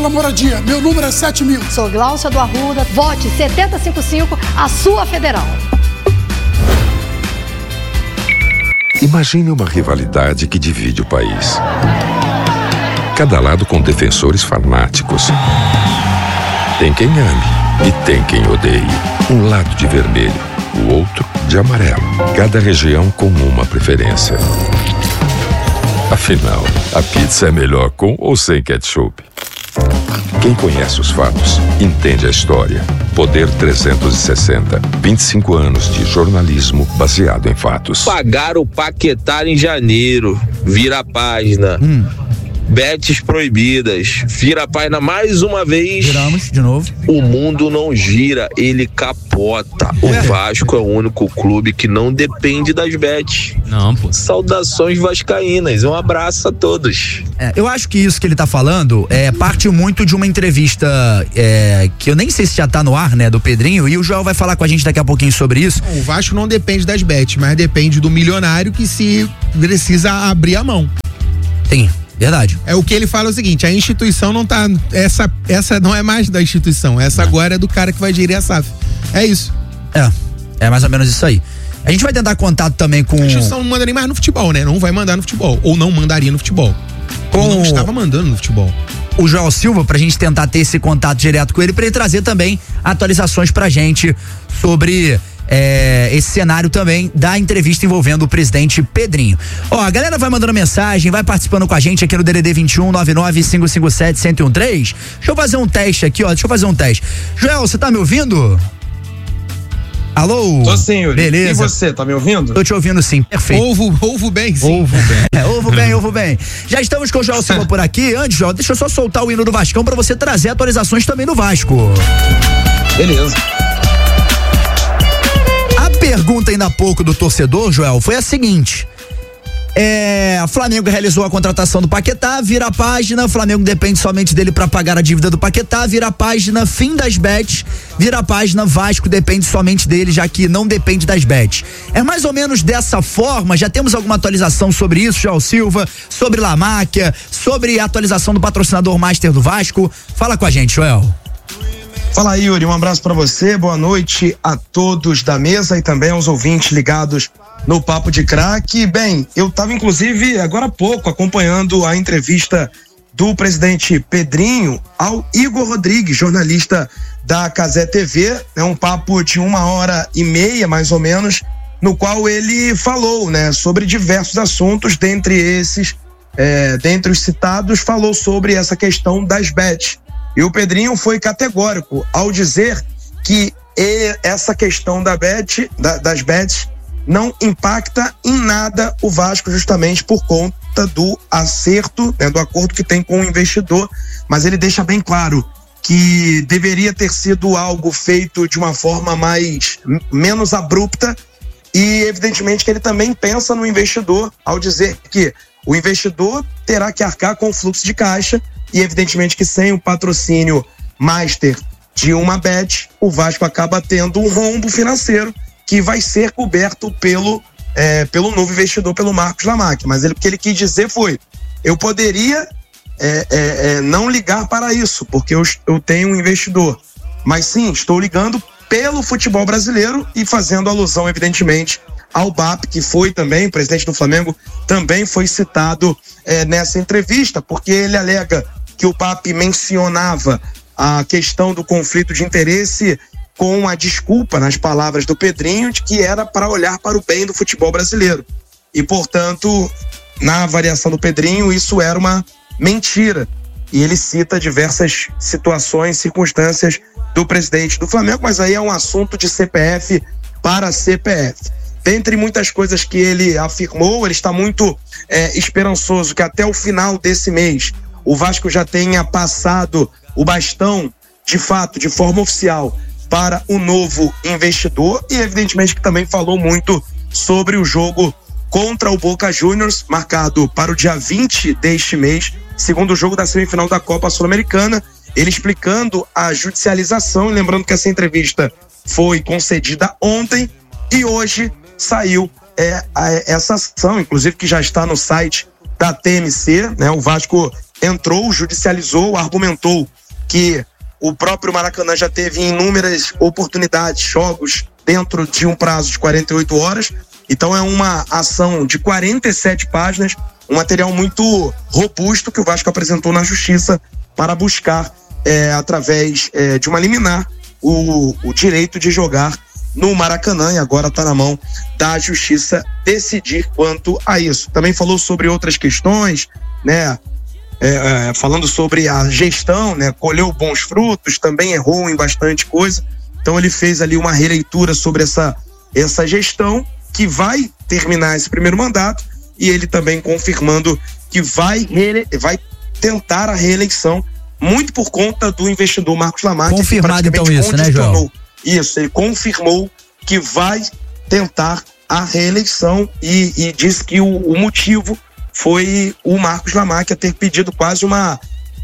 Moradia, meu número é 7.000. Sou Gláucia do Arruda, vote 755, a sua federal. Imagine uma rivalidade que divide o país. Cada lado com defensores fanáticos. Tem quem ame e tem quem odeie. Um lado de vermelho, o outro de amarelo. Cada região com uma preferência. Afinal, a pizza é melhor com ou sem ketchup? Quem conhece os fatos, entende a história. Poder 360. 25 anos de jornalismo baseado em fatos. Pagaram o Paquetá em janeiro. Vira a página. Bets proibidas. Vira a página mais uma vez. Viramos de novo. O mundo não gira, ele capota. O Vasco é o único clube que não depende das bets. Não, pô. Saudações vascaínas. Um abraço a todos. Eu acho que isso que ele tá falando parte muito de uma entrevista que eu nem sei se já tá no ar, né, do Pedrinho, e o Joel vai falar com a gente daqui a pouquinho sobre isso. O Vasco não depende das bets, mas depende do milionário que se precisa abrir a mão. Tem. Verdade. O que ele fala é o seguinte: a instituição não tá. Essa não é mais da instituição, essa agora é do cara que vai gerir a SAF. É isso. É mais ou menos isso aí. A gente vai tentar contato também com. A instituição não manda nem mais no futebol, né? Não vai mandar no futebol. Ou não mandaria no futebol. Não estava mandando no futebol. O Joel Silva, pra gente tentar ter esse contato direto com ele, pra ele trazer também atualizações pra gente sobre esse cenário também da entrevista envolvendo o presidente Pedrinho. A galera vai mandando mensagem, vai participando com a gente aqui no DDD 21 99-557-1013. Deixa eu fazer um teste aqui, Joel, você tá me ouvindo? Alô? Tô sim, Yuri. Beleza. E você, tá me ouvindo? Tô te ouvindo sim, perfeito. Ouvo bem, sim. Ouvo bem. Já estamos com o Joel Silva por aqui. Antes, Joel, deixa eu só soltar o hino do Vascão pra você trazer atualizações também do Vasco. Beleza. A pergunta ainda há pouco do torcedor, Joel, foi a seguinte: Flamengo realizou a contratação do Paquetá, vira a página, Flamengo depende somente dele para pagar a dívida do Paquetá, vira a página, fim das bets, vira a página, Vasco depende somente dele, já que não depende das bets. É mais ou menos dessa forma. Já temos alguma atualização sobre isso, Joel Silva, sobre Lamáquia, sobre a atualização do patrocinador Master do Vasco? Fala com a gente, Joel. Fala, Yuri, um abraço pra você, boa noite a todos da mesa e também aos ouvintes ligados no Papo de Craque. Bem, eu tava inclusive agora há pouco acompanhando a entrevista do presidente Pedrinho ao Igor Rodrigues, jornalista da Cazé TV. É um papo de 1h30 mais ou menos, no qual ele falou, né, sobre diversos assuntos. Dentre esses, dentre os citados, falou sobre essa questão das bets. E o Pedrinho foi categórico ao dizer que essa questão das bets não impacta em nada o Vasco, justamente por conta do acerto, né, do acordo que tem com o investidor. Mas ele deixa bem claro que deveria ter sido algo feito de uma forma menos abrupta, e evidentemente que ele também pensa no investidor ao dizer que o investidor terá que arcar com o fluxo de caixa. E evidentemente que sem o patrocínio master de uma bet, o Vasco acaba tendo um rombo financeiro que vai ser coberto pelo novo investidor, pelo Marcos Lamáquia. Mas o que ele quis dizer foi: eu poderia não ligar para isso, porque eu tenho um investidor. Mas sim, estou ligando pelo futebol brasileiro, e fazendo alusão, evidentemente, ao BAP, que foi também, presidente do Flamengo, também foi citado nessa entrevista, porque ele alega que o BAP mencionava a questão do conflito de interesse com a desculpa, nas palavras do Pedrinho, de que era para olhar para o bem do futebol brasileiro. E, portanto, na avaliação do Pedrinho, isso era uma mentira. E ele cita diversas situações, circunstâncias do presidente do Flamengo, mas aí é um assunto de CPF para CPF. Dentre muitas coisas que ele afirmou, ele está muito esperançoso que até o final desse mês o Vasco já tenha passado o bastão, de fato, de forma oficial, para o novo investidor. E evidentemente que também falou muito sobre o jogo contra o Boca Juniors, marcado para o dia 20 deste mês, segundo jogo da semifinal da Copa Sul-Americana. Ele explicando a judicialização, e lembrando que essa entrevista foi concedida ontem, e hoje saiu essa ação, inclusive que já está no site da TMC, né? O Vasco entrou, judicializou, argumentou que o próprio Maracanã já teve inúmeras oportunidades, jogos dentro de um prazo de 48 horas. Então é uma ação de 47 páginas, um material muito robusto que o Vasco apresentou na Justiça para buscar, através de uma liminar, o direito de jogar no Maracanã, e agora está na mão da Justiça decidir quanto a isso. Também falou sobre outras questões, né? Falando sobre a gestão, né? Colheu bons frutos, também errou em bastante coisa. Então ele fez ali uma releitura sobre essa gestão que vai terminar esse primeiro mandato, e ele também confirmando que vai tentar a reeleição, muito por conta do investidor Marcos Lamarque. Confirmado então isso, né, João? Isso, ele confirmou que vai tentar a reeleição e disse que o motivo foi o Marcos Lamarque ter pedido quase uma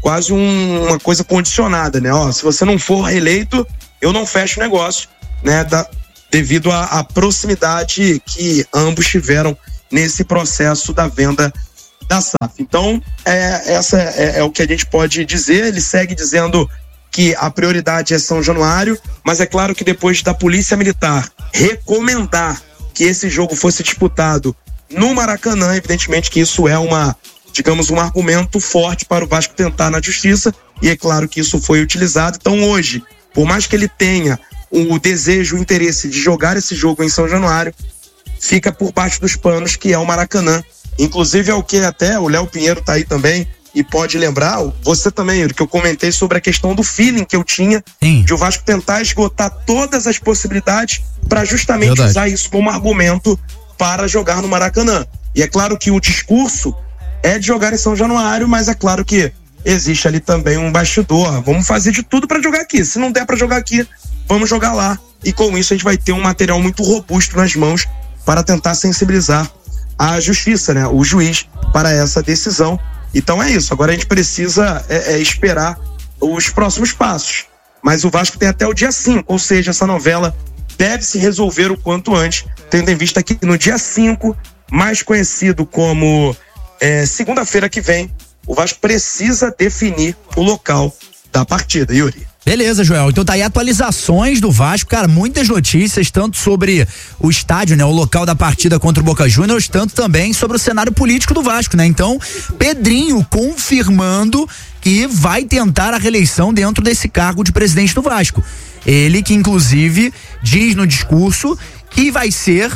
coisa condicionada, né? Se você não for reeleito, eu não fecho o negócio, né? Devido à proximidade que ambos tiveram nesse processo da venda da SAF. Então, essa é o que a gente pode dizer. Ele segue dizendo que a prioridade é São Januário, mas é claro que depois da Polícia Militar recomendar que esse jogo fosse disputado no Maracanã, evidentemente que isso é um argumento forte para o Vasco tentar na Justiça, e é claro que isso foi utilizado. Então hoje, por mais que ele tenha o desejo, o interesse de jogar esse jogo em São Januário, fica por baixo dos panos, que é o Maracanã. Inclusive é o que até o Léo Pinheiro tá aí também e pode lembrar, você também, Yuri, que eu comentei sobre a questão do feeling que eu tinha de o Vasco tentar esgotar todas as possibilidades para justamente usar isso como argumento para jogar no Maracanã. E é claro que o discurso é de jogar em São Januário, mas é claro que existe ali também um bastidor. Vamos fazer de tudo para jogar aqui. Se não der para jogar aqui, vamos jogar lá. E com isso a gente vai ter um material muito robusto nas mãos para tentar sensibilizar a Justiça, né? O juiz para essa decisão. Então é isso. Agora a gente precisa esperar os próximos passos. Mas o Vasco tem até o dia 5, ou seja, essa novela deve se resolver o quanto antes, tendo em vista que no dia 5, mais conhecido como segunda-feira que vem, o Vasco precisa definir o local da partida, Yuri. Beleza, Joel. Então tá aí atualizações do Vasco, cara, muitas notícias, tanto sobre o estádio, né, o local da partida contra o Boca Juniors, tanto também sobre o cenário político do Vasco, né? Então, Pedrinho confirmando que vai tentar a reeleição dentro desse cargo de presidente do Vasco. Ele que inclusive diz no discurso que vai ser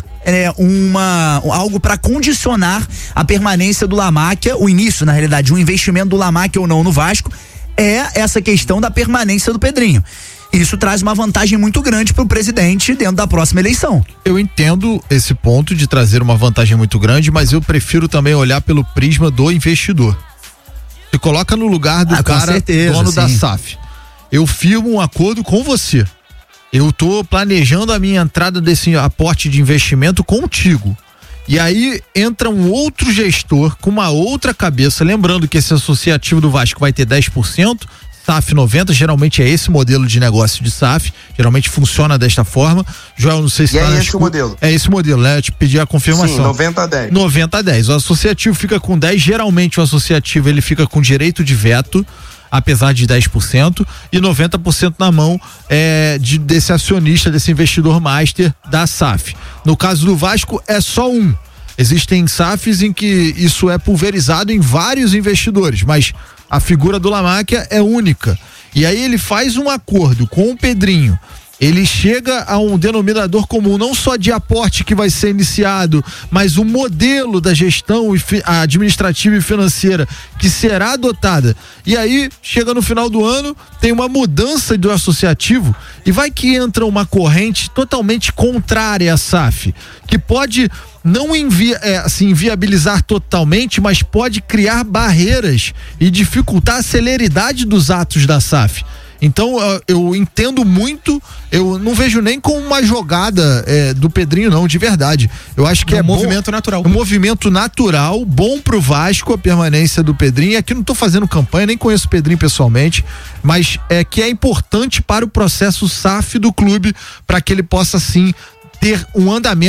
algo para condicionar a permanência do Lamáquia, o início, na realidade, um investimento do Lamáquia ou não no Vasco, essa questão da permanência do Pedrinho. Isso traz uma vantagem muito grande para o presidente dentro da próxima eleição. Eu entendo esse ponto de trazer uma vantagem muito grande, mas eu prefiro também olhar pelo prisma do investidor. Se coloca no lugar do cara, certeza, dono da SAF. Eu firmo um acordo com você. Eu tô planejando a minha entrada desse aporte de investimento contigo. E aí entra um outro gestor com uma outra cabeça, lembrando que esse associativo do Vasco vai ter 10%, SAF 90%, geralmente é esse modelo de negócio de SAF, geralmente funciona desta forma. Joel, não sei se esse o modelo. É esse modelo, né? Eu te pedi a confirmação. Sim, 90-10. 90-10. O associativo fica com 10%, geralmente o associativo ele fica com direito de veto, apesar de 10%, e 90% na mão desse acionista, desse investidor master da SAF. No caso do Vasco, é só um. Existem SAFs em que isso é pulverizado em vários investidores, mas a figura do Lamáquia é única. E aí ele faz um acordo com o Pedrinho. Ele chega a um denominador comum, não só de aporte que vai ser iniciado, mas o modelo da gestão administrativa e financeira que será adotada. E aí, chega no final do ano, tem uma mudança do associativo e vai que entra uma corrente totalmente contrária à SAF, que pode não inviabilizar totalmente, mas pode criar barreiras e dificultar a celeridade dos atos da SAF. Então eu entendo muito, eu não vejo nem como uma jogada do Pedrinho não, de verdade. Eu acho que é um movimento natural. Um movimento natural, bom pro Vasco a permanência do Pedrinho. Aqui não tô fazendo campanha, nem conheço o Pedrinho pessoalmente, mas que é importante para o processo SAF do clube, para que ele possa sim ter um andamento.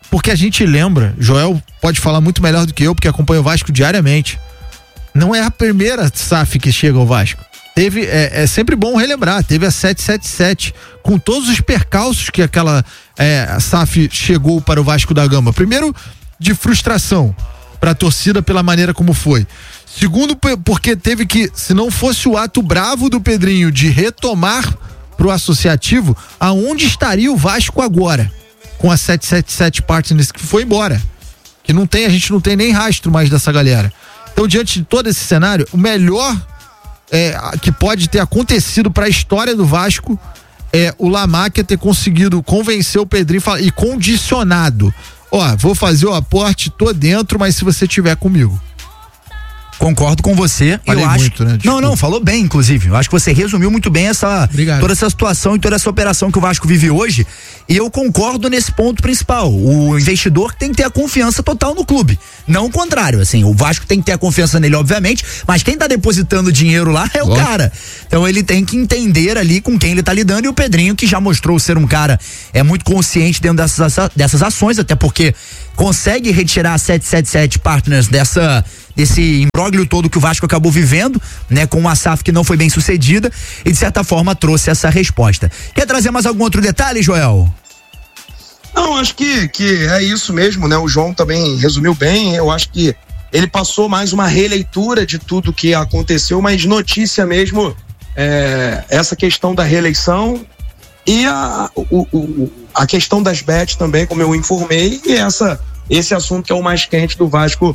porque a gente lembra, Joel pode falar muito melhor do que eu, porque acompanha o Vasco diariamente. Não é a primeira SAF que chega ao Vasco. Teve, é sempre bom relembrar, teve a 777, com todos os percalços que aquela SAF chegou para o Vasco da Gama. Primeiro, de frustração para a torcida pela maneira como foi. Segundo, porque teve que, se não fosse o ato bravo do Pedrinho de retomar pro associativo, aonde estaria o Vasco agora? Com a 777 Partners que foi embora. Que não tem, a gente não tem nem rastro mais dessa galera. Então, diante de todo esse cenário, o melhor que pode ter acontecido para a história do Vasco é o Lamáquia ter conseguido convencer o Pedrinho e condicionado. Vou fazer o aporte, tô dentro, mas se você tiver comigo. Concordo com você. Falei eu acho. Muito, né? Não, falou bem, inclusive. Eu acho que você resumiu muito bem toda essa situação e toda essa operação que o Vasco vive hoje. E eu concordo nesse ponto principal. O investidor tem que ter a confiança total no clube. Não o contrário, assim. O Vasco tem que ter a confiança nele, obviamente, mas quem tá depositando dinheiro lá é o cara. Então ele tem que entender ali com quem ele tá lidando, e o Pedrinho, que já mostrou ser um cara muito consciente dentro dessas ações, até porque consegue retirar a 777 Partners desse imbróglio todo que o Vasco acabou vivendo, né, com uma SAF que não foi bem sucedida, e de certa forma trouxe essa resposta. Quer trazer mais algum outro detalhe, Joel? Não, acho que é isso mesmo, né? O João também resumiu bem. Eu acho que ele passou mais uma releitura de tudo que aconteceu, mas notícia mesmo essa questão da reeleição e a questão das bets também, como eu informei, e esse assunto que é o mais quente do Vasco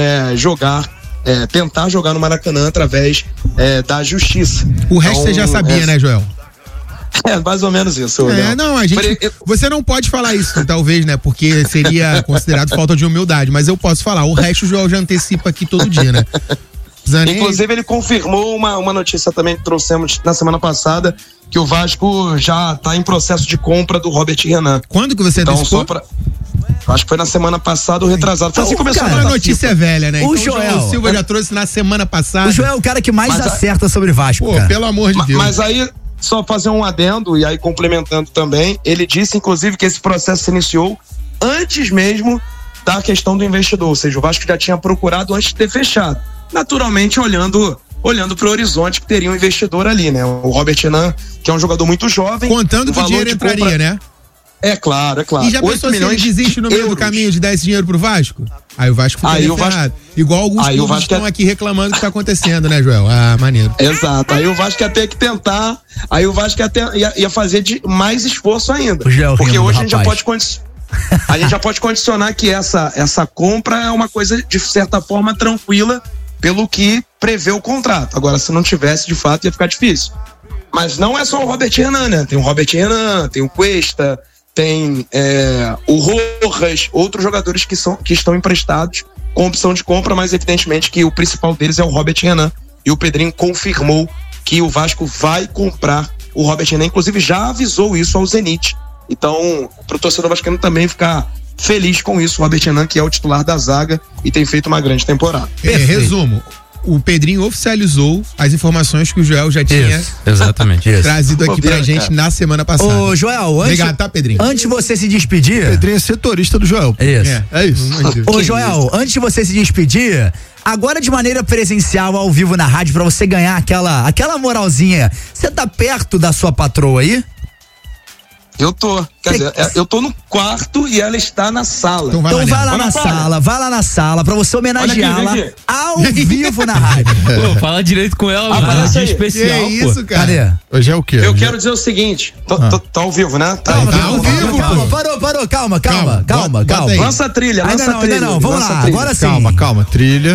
tentar jogar no Maracanã através da justiça. O resto você já sabia, né, Joel? Mais ou menos isso. Você não pode falar isso, talvez, né? Porque seria considerado falta de humildade, mas eu posso falar. O resto o Joel já antecipa aqui todo dia, né? Inclusive, ele confirmou uma notícia também que trouxemos na semana passada, que o Vasco já está em processo de compra do Robert Renan. Quando que você antecipou? Acho que foi na semana passada ou retrasado. Foi assim que começou a notícia velha, né? O Joel Silva já trouxe na semana passada. O Joel é o cara que mais acerta sobre Vasco, cara. Pelo amor de Deus. Mas aí, só fazer um adendo, e aí complementando também, ele disse, inclusive, que esse processo se iniciou antes mesmo da questão do investidor, ou seja, o Vasco já tinha procurado antes de ter fechado. Naturalmente, olhando para o horizonte que teria um investidor ali, né? O Robert Renan, que é um jogador muito jovem. Contando que o dinheiro entraria, né? É claro. E já pensou se ele desiste no meio do caminho de dar esse dinheiro pro Vasco? Aí o Vasco fica ferrado. Igual alguns clubes estão aqui reclamando que tá acontecendo, né, Joel? Maneiro. Exato. Aí o Vasco ia ter que tentar, aí o Vasco ia fazer mais esforço ainda. Porque hoje a gente já pode condicionar que essa compra é uma coisa, de certa forma, tranquila, pelo que prevê o contrato. Agora, se não tivesse, de fato, ia ficar difícil. Mas não é só o Robert Renan, né? Tem o Robert Renan, tem o Cuesta, tem o Rojas, outros jogadores que estão emprestados com opção de compra, mas evidentemente que o principal deles é o Robert Renan, e o Pedrinho confirmou que o Vasco vai comprar o Robert Renan, inclusive já avisou isso ao Zenit. Então, pro torcedor vascaíno também ficar feliz com isso, o Robert Renan, que é o titular da zaga e tem feito uma grande temporada. Resumo, o Pedrinho oficializou as informações que o Joel já tinha trazido aqui pra gente na semana passada. Ô, Joel, obrigado, tá, Pedrinho? Antes de você se despedir... Pedrinho é setorista do Joel. É isso. Ô, Joel, antes de você se despedir, agora de maneira presencial, ao vivo na rádio, pra você ganhar aquela moralzinha, você tá perto da sua patroa aí? Eu tô. Quer dizer, eu tô no quarto e ela está na sala. Então vai lá na sala pra você homenageá-la ao vivo na rádio. Pô, fala direito com ela, dia especial, que isso, cara? Cadê? Hoje é o quê? Eu quero dizer o seguinte, tá ao vivo, né? Tá ao vivo. Calma. Lança a trilha, ainda não, vamos lá, agora sim. Calma, trilha.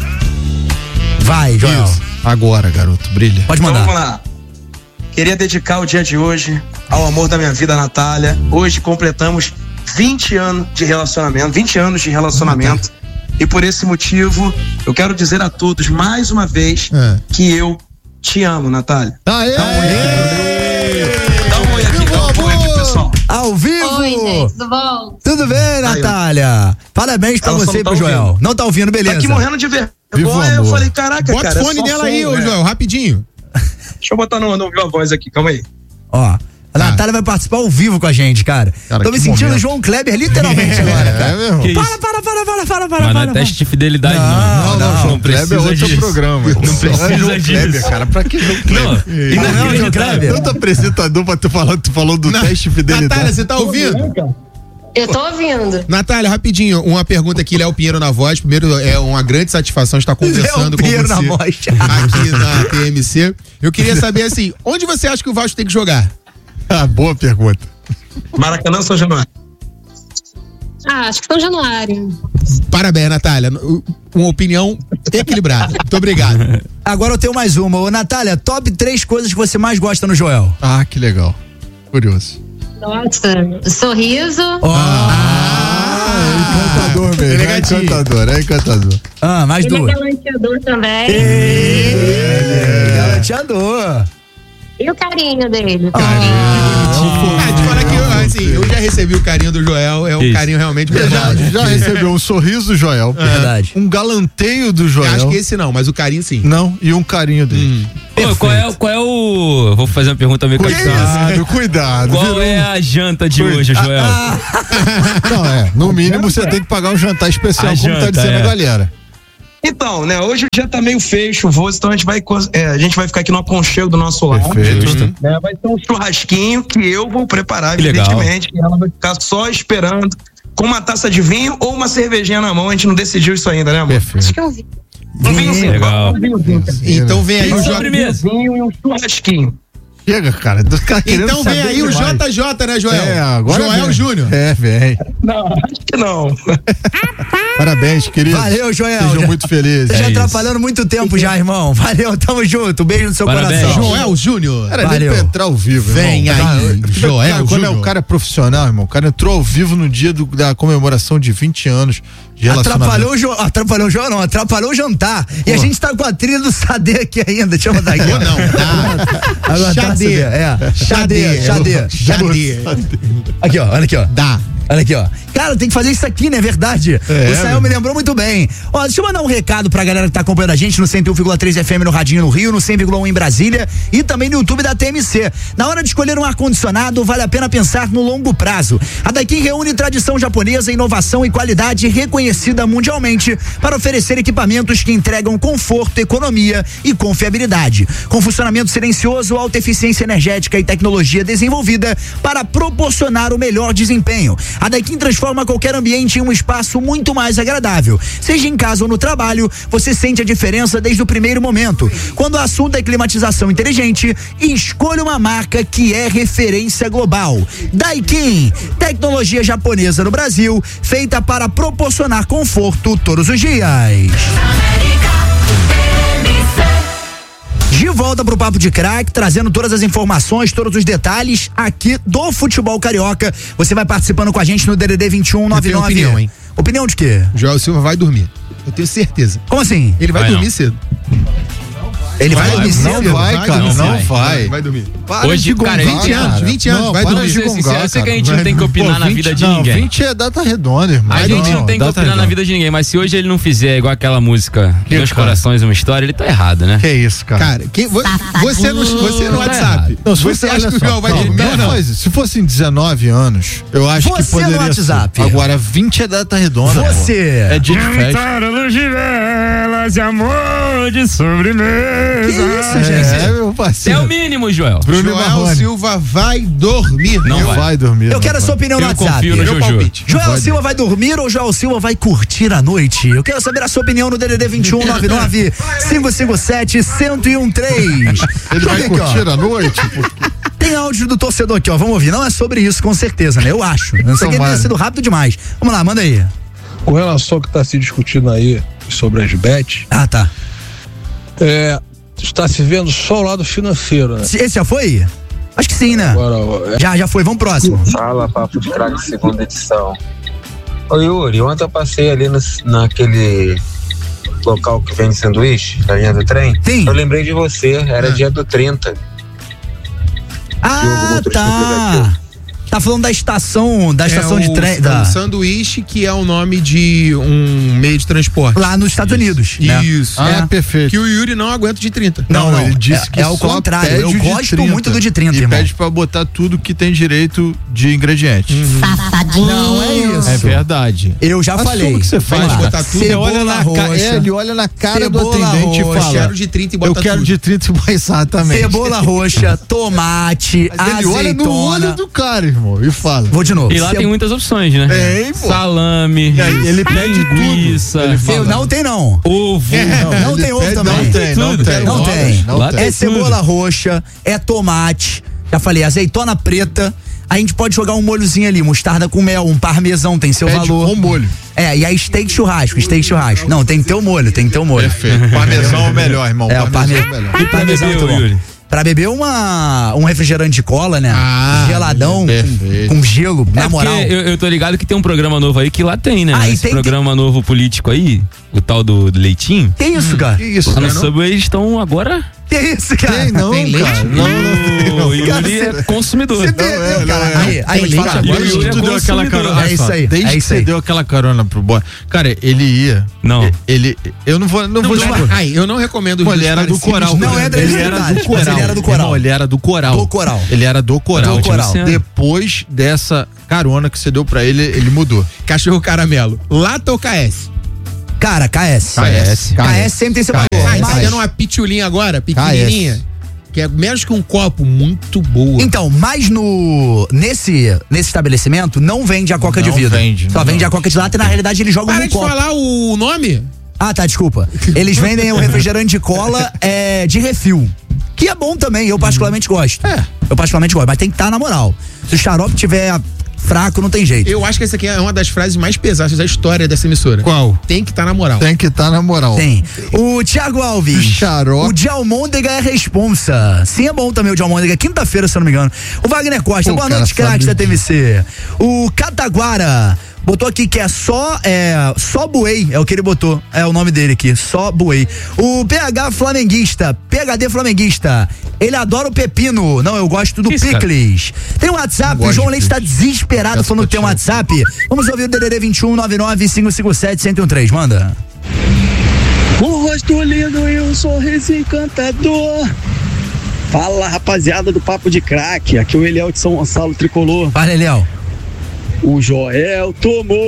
Vai, Joel. Isso. Agora, garoto, brilha. Pode mandar. Então, vamos lá. Queria dedicar o dia de hoje ao amor da minha vida, Natália. Hoje completamos 20 anos de relacionamento. E por esse motivo, eu quero dizer a todos, mais uma vez, que eu te amo, Natália. Aê! Dá um oi aqui, pessoal. Ao vivo! Oi, gente, tudo bom? Tudo bem, Natália? Parabéns pra você e pro Joel. Não tá ouvindo, beleza. Tá aqui morrendo de vergonha. Eu falei, caraca, Bota o fone dela aí, ô Joel, rapidinho. Deixa eu botar no viva voz aqui, calma aí. Ó, A Natália vai participar ao vivo com a gente, cara. Tô me sentindo João Kleber literalmente agora, cara. Mesmo? Para. Mas não é teste de fidelidade, não. João Kleber é outro programa. Não precisa João Kleber, cara. Pra que João Kleber? Não, João Kleber. Tanto apresentador pra tu falou do teste de fidelidade. Natália, você tá ouvindo? Eu tô ouvindo. Natália, rapidinho, uma pergunta aqui, Léo Pinheiro na voz. Primeiro, é uma grande satisfação estar conversando com você na voz. aqui na TMC. Eu queria saber, assim, onde você acha que o Vasco tem que jogar? Boa pergunta. Maracanã ou São Januário? Acho que São Januário. Parabéns, Natália. Uma opinião equilibrada. Muito obrigado. Agora eu tenho mais uma. Ô, Natália, top 3 coisas que você mais gosta no Joel. Que legal. Curioso. Nossa, sorriso. Encantador mesmo. É encantador. Mais Ele duas. é galanteador também. Galanteador. E o carinho dele. De falar que eu já recebi o carinho do Joel, é um carinho realmente verdade. Já recebeu um sorriso do Joel. Verdade. Um galanteio do Joel. Acho que esse não, mas o carinho sim. Não, e um carinho dele. Pô, qual é o... Vou fazer uma pergunta meio Cuidado. Qual é a janta de hoje, Joel? Não, no mínimo você tem que pagar um jantar especial, como tá dizendo a galera. Então, né, hoje o dia tá meio feio, chuvoso, então a gente vai ficar aqui no aconchego do nosso lar. Perfeito. Vai ter um churrasquinho que eu vou preparar, evidentemente, e ela vai ficar só esperando com uma taça de vinho ou uma cervejinha na mão. A gente não decidiu isso ainda, né, amor? Perfeito. Acho que eu vi. Um vinhozinho. Legal. Então vem aí o vinho e um churrasquinho. Chega, cara. Então vem aí o JJ, né, Joel? Agora Joel Júnior. Vem. Não, acho que não. Parabéns, querido. Valeu, Joel. Sejam muito felizes. Você já atrapalhando muito tempo já, irmão. Valeu, tamo junto. Beijo no seu Parabéns. coração. Joel Júnior. Era nem pra entrar ao vivo, Vem irmão. aí, Joel Quando Júnior. o cara é profissional, irmão, o cara entrou ao vivo no dia da comemoração de 20 anos de relacionamento. Atrapalhou o Joel, não. Atrapalhou o jantar. E a gente tá com a trilha do Sade aqui ainda. Deixa eu botar aqui. Xadê. Aqui, ó. Olha aqui, ó. Dá. Olha aqui, ó. Cara, tem que fazer isso aqui, né? É verdade. O Sael me lembrou muito bem. Ó, deixa eu mandar um recado pra galera que tá acompanhando a gente no 101,3 FM no Radinho no Rio, no 100,1 em Brasília e também no YouTube da TMC. Na hora de escolher um ar-condicionado, vale a pena pensar no longo prazo. A Daikin reúne tradição japonesa, inovação e qualidade reconhecida mundialmente para oferecer equipamentos que entregam conforto, economia e confiabilidade. Com funcionamento silencioso, alta eficiência energética e tecnologia desenvolvida para proporcionar o melhor desempenho. A Daikin transforma qualquer ambiente em um espaço muito mais agradável. Seja em casa ou no trabalho, você sente a diferença desde o primeiro momento. Quando o assunto é climatização inteligente, escolha uma marca que é referência global. Daikin, tecnologia japonesa no Brasil, feita para proporcionar conforto todos os dias. De volta pro Papo de Craque, trazendo todas as informações, todos os detalhes aqui do futebol carioca. Você vai participando com a gente no DDD 2199. Opinião, hein? Opinião de quê? Joel Silva vai dormir. Eu tenho certeza. Como assim? Ele vai dormir cedo. Ele vai dormir cedo? Não vai, cara. Não vai. Vai dormir. Hoje, cara, 20 anos, vai dormir. Eu sei que a gente não tem que opinar na vida de ninguém. 20 é data redonda, irmão. A gente não tem que opinar na vida de ninguém, mas se hoje ele não fizer igual aquela música Dois Corações, Uma História, ele tá errado, né? Que isso, cara? Cara, você no WhatsApp. Não, se você acha que o Joel vai dormir ou não? Se fossem 19 anos, eu acho que poderia no WhatsApp. ser. Agora, 20 é data redonda. Você. É dia de festa. De velas e amor de sobremesa. Que isso, gente? Meu parceiro. É o mínimo, Joel. Joel Silva vai dormir. Não vai dormir. Eu quero a sua opinião no WhatsApp. Confio no Meu Jojo. palpite. Joel Silva vai dormir ou Joel Silva vai curtir a noite? Eu quero saber a sua opinião no DDD 2199 557 1013. Ele vai curtir a noite? Tem áudio do torcedor aqui, ó. Vamos ouvir. Não é sobre isso, com certeza, né? Eu acho. Não sei que ele tenha sido rápido demais. Vamos lá, manda aí. Com relação ao que está se discutindo aí sobre as bets. Ah, tá. Está se vendo só o lado financeiro, né? Esse já foi? Acho que sim, né? Agora, Já foi, vamos próximo. Fala, Papo de Craque, segunda edição. Ô Yuri, ontem eu passei ali naquele local que vende sanduíche, na linha do trem. Sim. Eu lembrei de você, era dia do 30. Ah, tá. Tá falando da estação de trem. O sanduíche, que é o nome de um meio de transporte. Lá nos Estados Unidos. Né? Isso. Perfeito. Que o Yuri não aguenta de 30. Não. Ele disse que é o contrário. Eu gosto 30, muito do de 30, e irmão. pede pra botar tudo que tem direito de ingredientes. Safadinho. Não, é isso. É verdade. Eu já falei. O que você faz? Botar tudo. Você olha na ele olha na cara do atendente e fala: quero de 30 e bota tudo. Eu quero de 30 e exatamente. Cebola roxa, tomate, azeitona. Ele olha no olho do cara, irmão, e fala. Vou de novo. E lá tem muitas opções, né? Tem, pô. Salame, ele pede linguiça. Não tem, não. Ovo. Não tem ovo também. Não tem. É cebola roxa, é tomate. Já falei, azeitona preta. A gente pode jogar um molhozinho ali, mostarda com mel, um parmesão, tem seu valor. Com molho. E aí steak churrasco. Não, tem que ter o molho, Perfeito. Parmesão é o melhor, irmão. O parmesão é melhor. E pra beber, Yuri? Pra beber um refrigerante de cola, né? Geladão, com gelo, na moral. Eu tô ligado que tem um programa novo aí que lá tem, né? Aí Esse programa novo político aí, o tal do Leitinho. Que isso, cara? Que isso, Lá no Subway eles estão agora... Que isso, cara? Tem leite? Não, o Yuri é consumidor. Você perdeu, cara. Aí, Desde que tu deu aquela carona. É isso aí. Desde que você deu aquela carona pro boy. Cara, ele ia. Não. Eu não vou eu não recomendo. Ele era do coral. Não é ele era do coral. Ele era do coral. Ele era do coral. Do coral. Ele era do coral. Depois dessa carona que você deu pra ele, ele mudou. Cachorro caramelo. Lata ou KS? Cara, KS sempre tem seu valor. Tá dando uma pitulinha agora, pequenininha, que é menos que um copo, muito boa. Então, mas nesse estabelecimento não vende a coca de vidro. Só vende a coca de lata e na realidade eles jogam no copo. Para de falar o nome? Ah, tá, desculpa. Eles vendem o refrigerante de cola de refil. Que é bom também, eu particularmente gosto. Eu particularmente gosto, mas tem que estar na moral. Se o xarope tiver fraco, não tem jeito. Eu acho que essa aqui é uma das frases mais pesadas da história dessa emissora. Qual? Tem que estar na moral. Tem que estar na moral. Tem. O Thiago Alves. Xarope. O de almôndega é responsa. Sim, é bom também o de almôndega. Quinta-feira, se eu não me engano. O Wagner Costa. Boa noite, craques da TVC. O Cataguara. Botou aqui que é só Buey, é o que ele botou, é o nome dele aqui, só Buey. O PHD flamenguista, ele adora o pepino, não, eu gosto do picles. Tem um WhatsApp, o João Leite tá desesperado falando que tem um WhatsApp. Vamos ouvir o DDD 21 99557 1013, manda. Um rosto lindo e um sorriso encantador. Fala, rapaziada do Papo de Craque, aqui é o Eliel de São Gonçalo Tricolor. Fala, Eliel. O Joel tomou